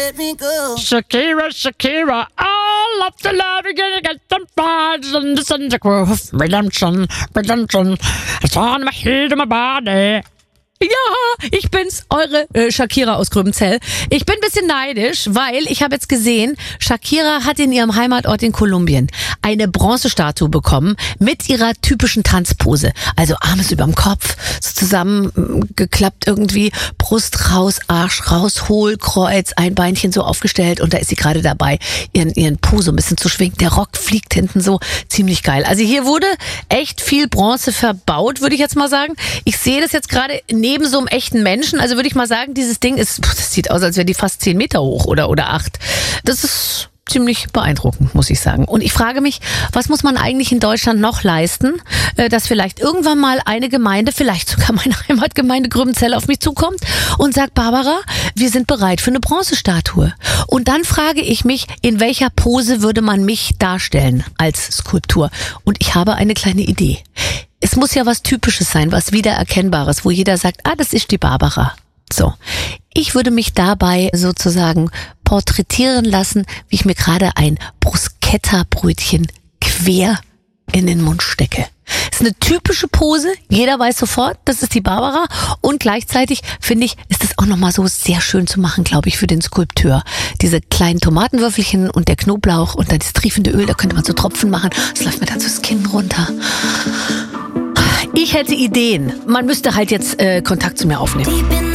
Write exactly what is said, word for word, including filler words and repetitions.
let me go. Shakira, Shakira, all of the love you're gonna get them vibes and the Santa Cruz. Redemption, redemption, it's on my head and my body. Ja, ich bin's, eure äh, Shakira aus Gröbenzell. Ich bin ein bisschen neidisch, weil ich habe jetzt gesehen, Shakira hat in ihrem Heimatort in Kolumbien eine Bronzestatue bekommen mit ihrer typischen Tanzpose. Also Arme überm Kopf, so zusammengeklappt irgendwie, Brust raus, Arsch raus, Hohlkreuz, ein Beinchen so aufgestellt und da ist sie gerade dabei, ihren, ihren Po so ein bisschen zu schwingen. Der Rock fliegt hinten so, ziemlich geil. Also hier wurde echt viel Bronze verbaut, würde ich jetzt mal sagen. Ich sehe das jetzt gerade neben so einem echten Menschen, also würde ich mal sagen, dieses Ding ist, das sieht aus, als wäre die fast zehn Meter hoch oder, oder acht. Das ist ziemlich beeindruckend, muss ich sagen. Und ich frage mich, was muss man eigentlich in Deutschland noch leisten, dass vielleicht irgendwann mal eine Gemeinde, vielleicht sogar meine Heimatgemeinde Gröbenzell auf mich zukommt und sagt, Barbara, wir sind bereit für eine Bronzestatue. Und dann frage ich mich, in welcher Pose würde man mich darstellen als Skulptur? Und ich habe eine kleine Idee. Es muss ja was Typisches sein, was Wiedererkennbares, wo jeder sagt, ah, das ist die Barbara. So, ich würde mich dabei sozusagen porträtieren lassen, wie ich mir gerade ein Bruschetta-Brötchen quer in den Mund stecke. Das ist eine typische Pose, jeder weiß sofort, das ist die Barbara und gleichzeitig finde ich, ist das auch nochmal so sehr schön zu machen, glaube ich, für den Skulpteur. Diese kleinen Tomatenwürfelchen und der Knoblauch und dann das triefende Öl, da könnte man so Tropfen machen, das läuft mir dann so das Kinn runter. Ich hätte Ideen. Man müsste halt jetzt äh, Kontakt zu mir aufnehmen.